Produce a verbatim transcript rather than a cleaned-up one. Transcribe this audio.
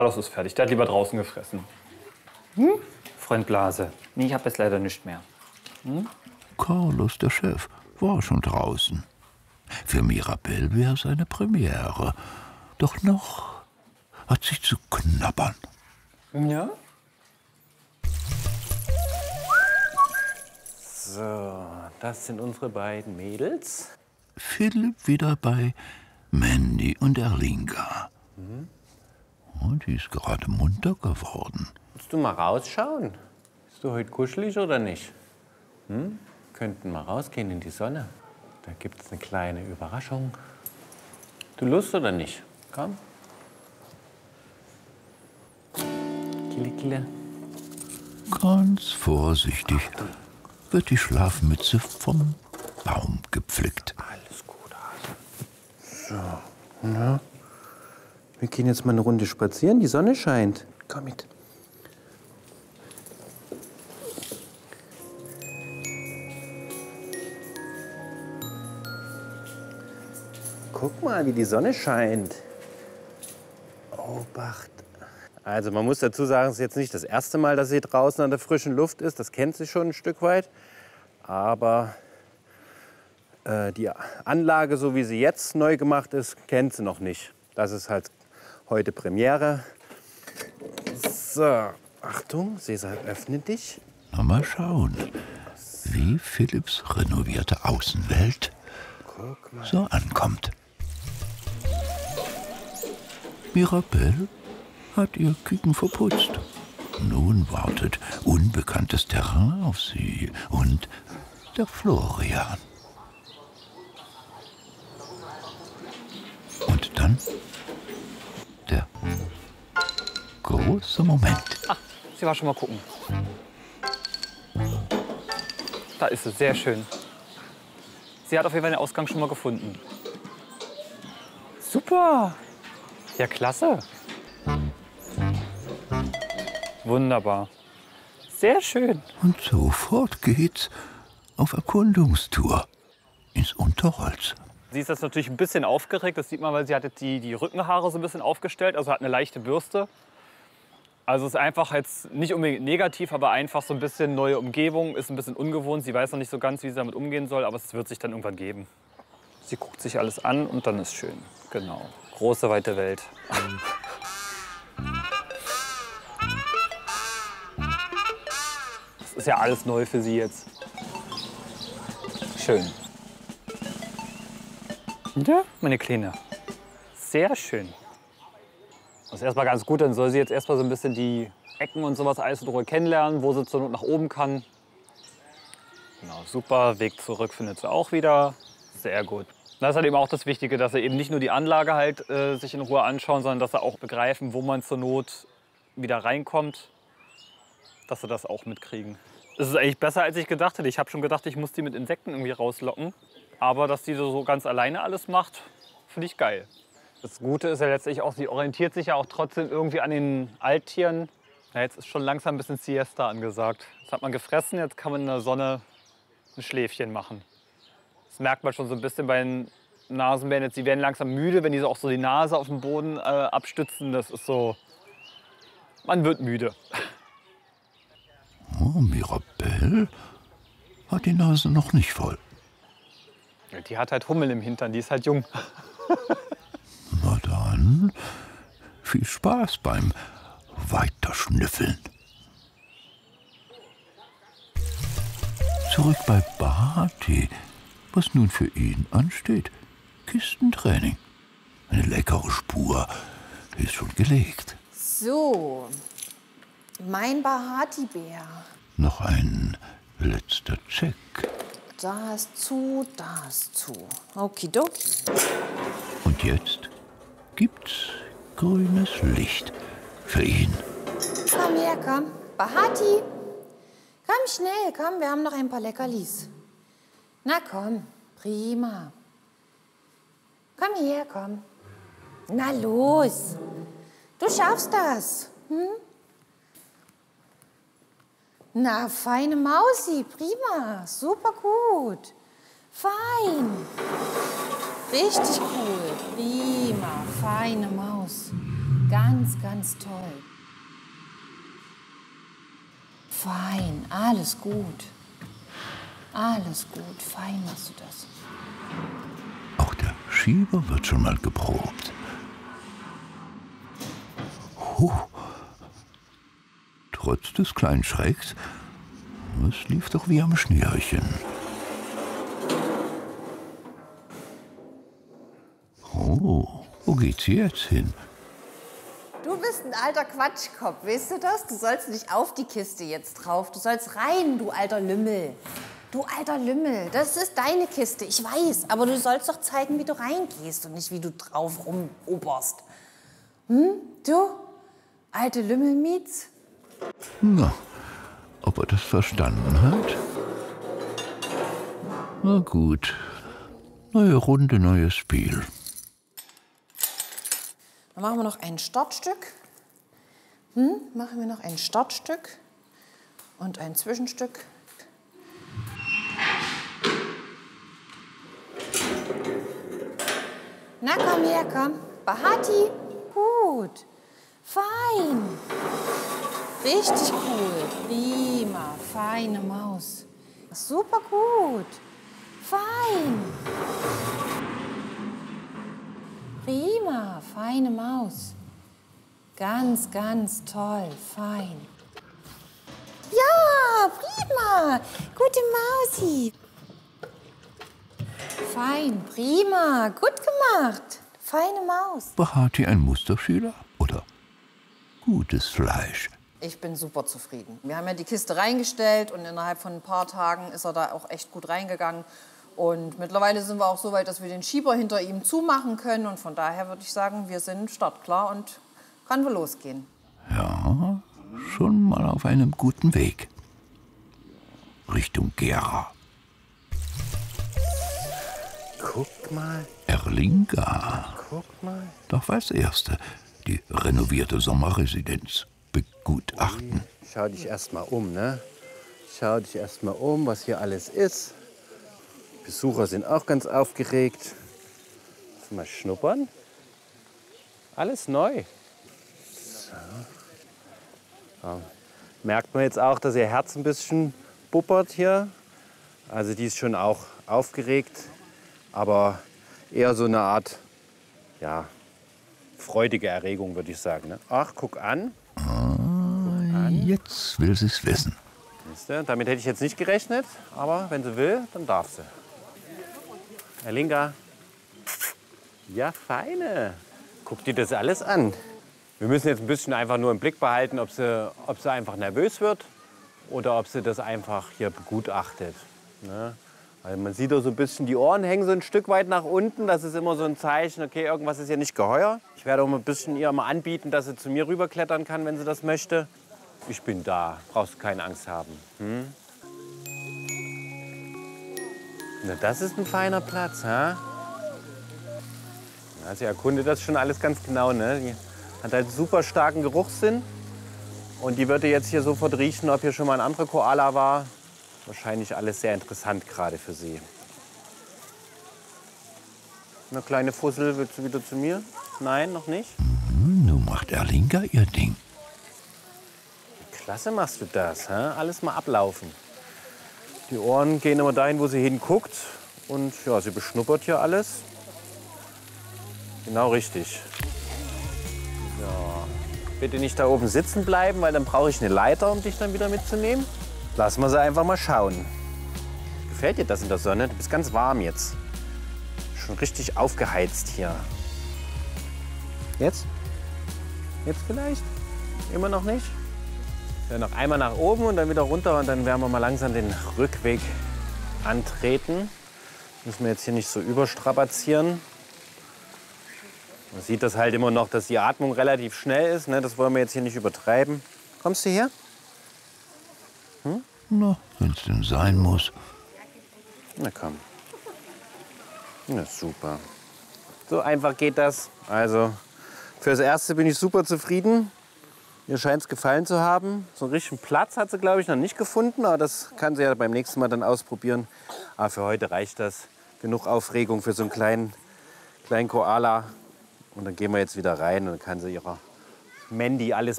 Das ist fertig. Der hat lieber draußen gefressen. Hm? Freund Blase. Nee, ich habe jetzt leider nicht mehr. Hm? Carlos, der Chef, war schon draußen. Für Mirabell wäre es eine Premiere. Doch noch hat sie zu knabbern. Ja? So, das sind unsere beiden Mädels. Philipp wieder bei Mandy und Erlinga. Mhm. Und die ist gerade munter geworden. Willst du mal rausschauen? Bist du heute kuschelig oder nicht? Hm? Könnten mal rausgehen in die Sonne. Da gibt es eine kleine Überraschung. Du Lust oder nicht? Komm. Kille, kille. Ganz vorsichtig wird die Schlafmütze vom Baum gepflückt. Alles gut, Hase. So, na? Wir gehen jetzt mal eine Runde spazieren. Die Sonne scheint. Komm mit. Guck mal, wie die Sonne scheint. Obacht. Also man muss dazu sagen, es ist jetzt nicht das erste Mal, dass sie draußen an der frischen Luft ist. Das kennt sie schon ein Stück weit. Aber äh, die Anlage, so wie sie jetzt neu gemacht ist, kennt sie noch nicht. Das ist halt heute Premiere. So, Achtung, Cäsar, öffne dich. Na, mal schauen, wie Philipps renovierte Außenwelt so ankommt. Mirabell hat ihr Küken verputzt. Nun wartet unbekanntes Terrain auf sie und der Florian. Und dann der große Moment. Ach, sie war schon mal gucken. Da ist es, sehr schön. Sie hat auf jeden Fall den Ausgang schon mal gefunden. Super! Ja, klasse. Wunderbar. Sehr schön. Und sofort geht's auf Erkundungstour ins Unterholz. Sie ist jetzt natürlich ein bisschen aufgeregt. Das sieht man, weil sie hat jetzt die, die Rückenhaare so ein bisschen aufgestellt. Also hat eine leichte Bürste. Also ist einfach jetzt nicht unbedingt negativ, aber einfach so ein bisschen neue Umgebung. Ist ein bisschen ungewohnt. Sie weiß noch nicht so ganz, wie sie damit umgehen soll. Aber es wird sich dann irgendwann geben. Sie guckt sich alles an und dann ist schön. Genau. Große, weite Welt. Das ist ja alles neu für sie jetzt. Schön. Ja, meine Kleine. Sehr schön. Das ist erstmal ganz gut, dann soll sie jetzt erstmal so ein bisschen die Ecken und sowas alles drüber kennenlernen, wo sie zur Not nach oben kann. Genau, super. Weg zurück findet sie auch wieder. Sehr gut. Das ist halt eben auch das Wichtige, dass sie eben nicht nur die Anlage halt äh, sich in Ruhe anschauen, sondern dass sie auch begreifen, wo man zur Not wieder reinkommt, dass sie das auch mitkriegen. Das ist eigentlich besser, als ich gedacht hätte. Ich habe schon gedacht, ich muss die mit Insekten irgendwie rauslocken. Aber dass die so ganz alleine alles macht, finde ich geil. Das Gute ist ja letztlich auch, sie orientiert sich ja auch trotzdem irgendwie an den Alttieren. Ja, jetzt ist schon langsam ein bisschen Siesta angesagt. Jetzt hat man gefressen, jetzt kann man in der Sonne ein Schläfchen machen. Das merkt man schon so ein bisschen bei den Nasenbären. Jetzt, die werden langsam müde, wenn die so auch so die Nase auf den Boden äh, abstützen. Das ist so, man wird müde. Oh, Mirabell hat die Nase noch nicht voll. Die hat halt Hummel im Hintern, die ist halt jung. Na dann, viel Spaß beim Weiterschnüffeln. Zurück bei Bahati, was nun für ihn ansteht. Kistentraining. Eine leckere Spur ist schon gelegt. So, mein Bahati-Bär. Noch ein letzter Check. Das zu, das zu. Okidoki. Und jetzt gibt's grünes Licht für ihn. Komm her, komm. Bahati, komm schnell, komm, wir haben noch ein paar Leckerlis. Na komm, prima. Komm her, komm. Na los, du schaffst das. Hm? Na, feine Mausi, prima, super gut. Fein. Richtig cool, prima, feine Maus. Ganz, ganz toll. Fein, alles gut. Alles gut, fein machst du das. Auch der Schieber wird schon mal geprobt. Huh. Trotz des kleinen Schrecks, es lief doch wie am Schnürchen. Oh, wo geht's jetzt hin? Du bist ein alter Quatschkopf, weißt du das? Du sollst nicht auf die Kiste jetzt drauf. Du sollst rein, du alter Lümmel. Du alter Lümmel, das ist deine Kiste, ich weiß. Aber du sollst doch zeigen, wie du reingehst und nicht, wie du drauf rumoberst. Hm? Du? Alte Lümmelmietz? Na, ob er das verstanden hat? Na gut. Neue Runde, neues Spiel. Dann machen wir noch ein Startstück. Hm? Machen wir noch ein Startstück und ein Zwischenstück. Na komm her, komm. Bahati. Gut. Fein. Richtig cool. Prima. Feine Maus. Super gut. Fein. Prima. Feine Maus. Ganz, ganz toll. Fein. Ja, prima. Gute Mausi. Fein, prima. Gut gemacht. Feine Maus. Bahati ein Musterschüler oder gutes Fleisch? Ich bin super zufrieden. Wir haben ja die Kiste reingestellt und innerhalb von ein paar Tagen ist er da auch echt gut reingegangen. Und mittlerweile sind wir auch so weit, dass wir den Schieber hinter ihm zumachen können. Und von daher würde ich sagen, wir sind startklar und kann wohl losgehen. Ja, schon mal auf einem guten Weg. Richtung Gera. Guck mal. Erlinga. Guck mal. Doch als Erste die renovierte Sommerresidenz begutachten. Schau dich erst mal um, ne? Schau dich erst mal um, was hier alles ist. Besucher sind auch ganz aufgeregt. Mal schnuppern. Alles neu. So. Ja. Merkt man jetzt auch, dass ihr Herz ein bisschen buppert hier. Also die ist schon auch aufgeregt, aber eher so eine Art, ja, freudige Erregung, würde ich sagen. Ne? Ach, guck an. Ah, jetzt will sie es wissen. Siehste, damit hätte ich jetzt nicht gerechnet, aber wenn sie will, dann darf sie. Erlinga. Ja, feine. Guck dir das alles an. Wir müssen jetzt ein bisschen einfach nur im Blick behalten, ob sie, ob sie einfach nervös wird oder ob sie das einfach hier begutachtet. Ne? Also man sieht auch so ein bisschen, die Ohren hängen so ein Stück weit nach unten. Das ist immer so ein Zeichen, okay, irgendwas ist hier nicht geheuer. Ich werde auch mal ein bisschen ihr mal anbieten, dass sie zu mir rüberklettern kann, wenn sie das möchte. Ich bin da, brauchst du keine Angst haben. Hm? Na, das ist ein feiner Platz, ha? Ja, sie erkundet das schon alles ganz genau, ne? Die hat halt super starken Geruchssinn. Und die würde jetzt hier sofort riechen, ob hier schon mal ein anderer Koala war. Wahrscheinlich alles sehr interessant gerade für sie. Eine kleine Fussel, willst du wieder zu mir? Nein, noch nicht? Mhm, nun macht Erlinga ihr Ding. Klasse machst du das, hä? Alles mal ablaufen. Die Ohren gehen immer dahin, wo sie hinguckt. Und ja, sie beschnuppert hier alles. Genau richtig. So. Bitte nicht da oben sitzen bleiben, weil dann brauche ich eine Leiter, um dich dann wieder mitzunehmen. Lassen wir sie einfach mal schauen. Gefällt dir das in der Sonne? Du bist ganz warm jetzt. Schon richtig aufgeheizt hier. Jetzt? Jetzt vielleicht? Immer noch nicht? Dann noch einmal nach oben und dann wieder runter und dann werden wir mal langsam den Rückweg antreten. Müssen wir jetzt hier nicht so überstrapazieren. Man sieht das halt immer noch, dass die Atmung relativ schnell ist. Ne? Das wollen wir jetzt hier nicht übertreiben. Kommst du her? Hm? Na, wenn es denn sein muss. Na komm. Na super. So einfach geht das. Also fürs Erste bin ich super zufrieden. Mir scheint es gefallen zu haben. So einen richtigen Platz hat sie, glaube ich, noch nicht gefunden. Aber das kann sie ja beim nächsten Mal dann ausprobieren. Aber für heute reicht das. Genug Aufregung für so einen kleinen, kleinen Koala. Und dann gehen wir jetzt wieder rein und dann kann sie ihrer Mandy alles